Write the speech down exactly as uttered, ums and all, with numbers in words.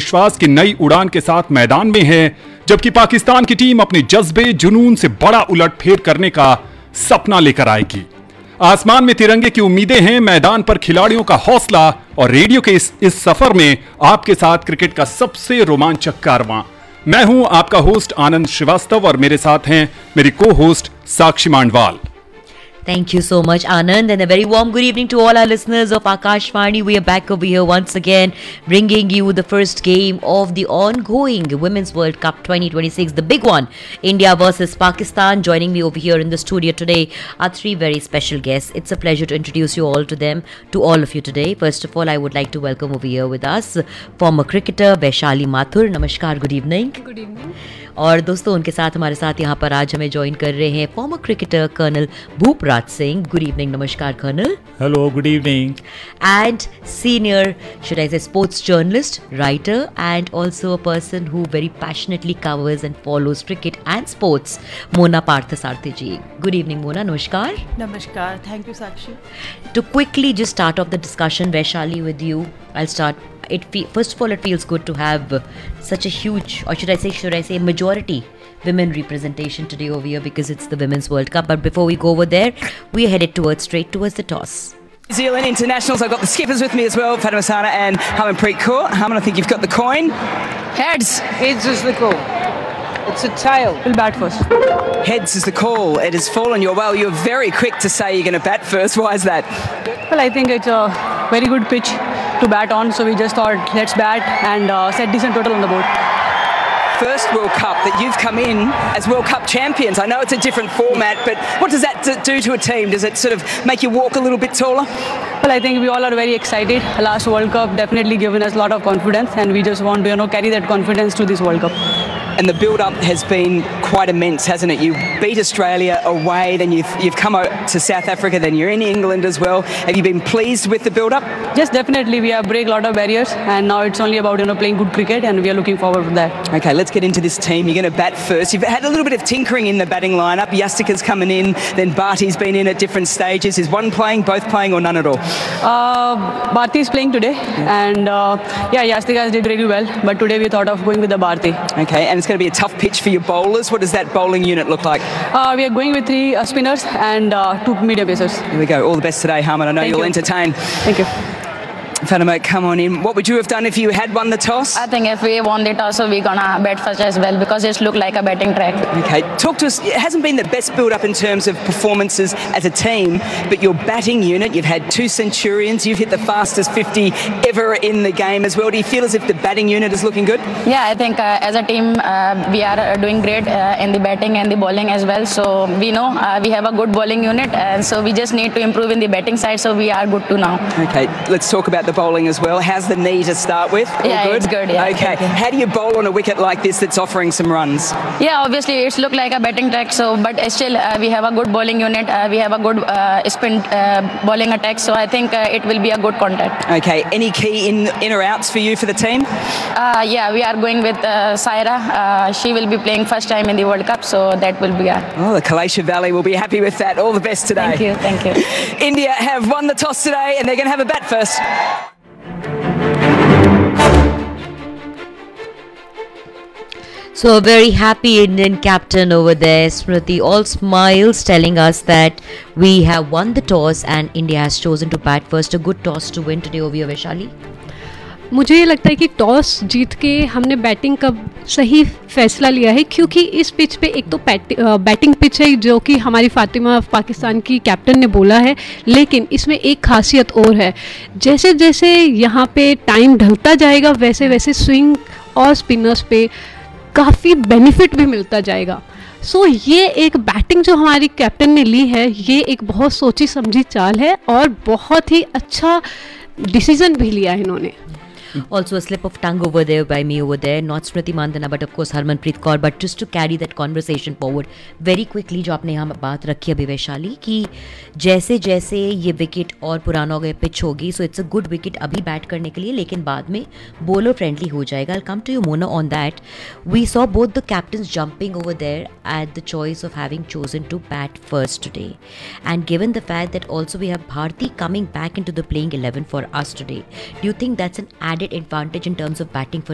आत्मविश्वास की नई उड़ान के साथ मैदान में है, जबकि पाकिस्तान की टीम अपने जज्बे जुनून से बड़ा उलटफेर करने का सपना लेकर आएगी। आसमान में तिरंगे की उम्मीदें हैं, मैदान पर खिलाड़ियों का हौसला और रेडियो के इस, इस सफर में आपके साथ क्रिकेट का सबसे रोमांचक कारवां। मैं हूं आपका होस्ट आनंद श्रीवास्तव और मेरे साथ हैं मेरी को host Sakshi मांडवाल। Thank you so much, Anand, and a very warm good evening to all our listeners of Akashvani. We are back over here once again, bringing you the first game of the ongoing Women's World Cup twenty twenty-six, the big one, India versus Pakistan. Joining me over here in the studio today are three very special guests. It's a pleasure to introduce you all to them, to all of you today. First of all, I would like to welcome over here with us former cricketer Vaishali Mathur. Namaskar, good evening. Good evening. और दोस्तों उनके साथ हमारे साथ यहाँ पर आज हमें ज्वाइन कर रहे हैं farmer cricketer colonel भूपराज Singh. Good evening. नमस्कार colonel. Hello, good evening. And senior should I say sports journalist, writer and also a person who very passionately covers and follows cricket and sports, Mona Parthasarathy ji. Good evening Mona. Namaskar. Namaskar. Thank you, Sakshi. To quickly just start off the discussion, Vaishali, with you, I'll start. It fe- first of all, it feels good to have uh, such a huge, or should I say, should I say, majority women representation today over here because it's the Women's World Cup. But before we go over there, we are headed towards straight towards the toss. New Zealand internationals. I've got the skippers with me as well, Fatima Sana and Harmanpreet Kaur. Harman, I think you've got the coin. Heads. Heads is the call. It's a tail. We'll bat first. Heads is the call. It has fallen your way. You're very quick to say you're going to bat first. Why is that? Well, I think it's a very good pitch to bat on, so we just thought let's bat and uh, set decent total on the board. First World Cup that you've come in as World Cup champions. I know it's a different format, but what does that do to a team? Does it sort of make you walk a little bit taller? Well, I think we all are very excited. Last World Cup definitely given us a lot of confidence, and we just want to, you know, carry that confidence to this World Cup. And the build-up has been quite immense, hasn't it? You beat Australia away, then you've, you've come out to South Africa, then you're in England as well. Have you been pleased with the build-up? Yes, definitely. We have break a lot of barriers, and now it's only about, you know, playing good cricket, and we are looking forward to that. Okay, let's get into this team. You're going to bat first. You've had a little bit of tinkering in the batting lineup. Yastika's coming in, then Bharti's been in at different stages. Is one playing, both playing, or none at all? Uh, Bharti is playing today, yeah. and uh, yeah, Yastika did really well, but today we thought of going with the Bharti. Okay, and it's going to be a tough pitch for your bowlers. What does that bowling unit look like? Uh, we are going with three uh, spinners and uh, two medium pacers. Here we go. All the best today, Harman. I know Thank you'll you. entertain. Thank you. Fatima, come on in. What would you have done if you had won the toss? I think if we won the toss, so we're gonna bat first as well because it looked like a batting track. Okay, talk to us. It hasn't been the best build-up in terms of performances as a team, but your batting unit, you've had two centurions, you've hit the fastest fifty ever in the game as well. Do you feel as if the batting unit is looking good? Yeah, I think uh, as a team, uh, we are uh, doing great uh, in the batting and the bowling as well. So we know uh, we have a good bowling unit, and so we just need to improve in the batting side. So we are good to now. Okay, let's talk about the bowling as well. How's the knee to start with? All Yeah, good? it's good, yeah. Okay, how do you bowl on a wicket like this that's offering some runs? Yeah, obviously it's look like a batting track. So, but still uh, we have a good bowling unit. Uh, we have a good uh, spin uh, bowling attack. So I think uh, it will be a good contact. Okay, any key in in or outs for you for the team? Uh, yeah, we are going with uh, Saira. Uh, she will be playing first time in the World Cup, so that will be. Uh, Oh, the Kalesha Valley will be happy with that. All the best today. thank you, thank you. India have won the toss today, and they're going to have a bat first. So a very happy Indian captain over there, Smriti, all smiles, telling us that we have won the toss and India has chosen to bat first. A good toss to win today over here, Vaishali. मुझे ये लगता है कि toss जीत के हमने batting का सही फैसला लिया है, क्योंकि इस पिच पे एक तो बैटिंग पिच है जो कि हमारी फातिमा पाकिस्तान की कैप्टन ने बोला है, लेकिन इसमें एक खासियत और है. जैसे जैसे यहाँ पे टाइम ढलता जाएगा वैसे वैसे स्विंग और स्पिनर्स पे काफ़ी बेनिफिट भी मिलता जाएगा. सो so, ये एक बैटिंग जो हमारी कैप्टन ने ली है, ये एक बहुत सोची समझी चाल है और बहुत ही अच्छा डिसीजन भी लिया है इन्होंने. Also a slip of tongue over there by me over there, not Smriti Mandhana but of course Harmanpreet Kaur, but just to carry that conversation forward very quickly, जो आपने यहाँ बात रखी अभी वैशाली कि जैसे जैसे ये विकेट और पुराना हो गया पिच होगी, so it's a good wicket अभी बैट करने के लिए, लेकिन बाद में bowler फ्रेंडली हो जाएगा. I'll come to you Mona on that. We saw both the captains jumping over there at the choice of having chosen to bat first today, and given the fact that also we have Bharti coming back into the playing eleven for us today, do you think that's an added advantage in terms of batting for